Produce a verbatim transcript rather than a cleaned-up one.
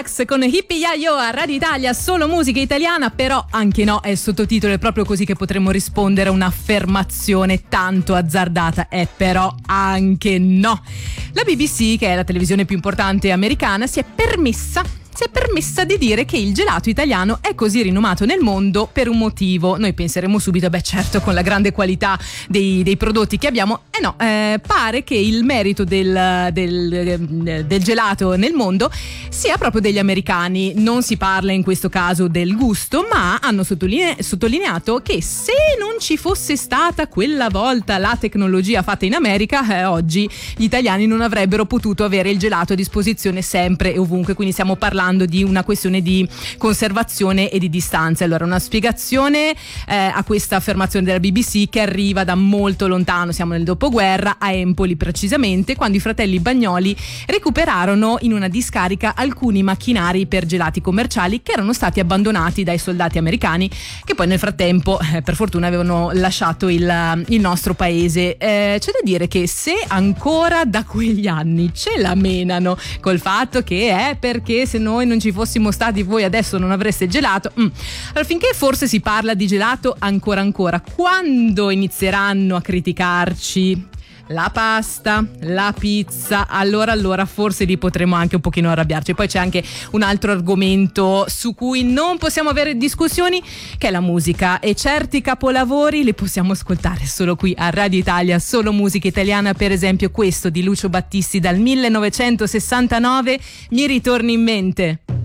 Max con Hippie Ya-Yo a Radio Italia, solo musica italiana, però anche no, è il sottotitolo, è proprio così che potremmo rispondere a un'affermazione tanto azzardata, è però anche no. La B B C, che è la televisione più importante americana, si è permessa si è permessa di dire che il gelato italiano è così rinomato nel mondo per un motivo. Noi penseremo subito, beh certo, con la grande qualità dei, dei prodotti che abbiamo. Eh no, eh, pare che il merito del, del, del gelato nel mondo sia proprio degli americani. Non si parla in questo caso del gusto, ma hanno sottoline- sottolineato che se non ci fosse stata quella volta la tecnologia fatta in America, eh, oggi gli italiani non avrebbero potuto avere il gelato a disposizione sempre e ovunque. Quindi stiamo parlando di una questione di conservazione e di distanza. Allora, una spiegazione eh, a questa affermazione della B B C che arriva da molto lontano, siamo nel dopoguerra, a Empoli precisamente, quando i fratelli Bagnoli recuperarono in una discarica alcuni macchinari per gelati commerciali che erano stati abbandonati dai soldati americani, che poi nel frattempo eh, per fortuna avevano lasciato il, il nostro paese. Eh, c'è da dire che se ancora da quegli anni ce la menano col fatto che è perché se noi non ci fossimo stati voi adesso non avreste gelato, mm. allora finché forse si parla di gelato ancora ancora, quando inizieranno a criticarci la pasta, la pizza, allora allora forse lì potremo anche un pochino arrabbiarci. Poi c'è anche un altro argomento su cui non possiamo avere discussioni, che è la musica, e certi capolavori li possiamo ascoltare solo qui a Radio Italia, solo musica italiana. Per esempio questo di Lucio Battisti dal millenovecentosessantanove mi ritorna in mente.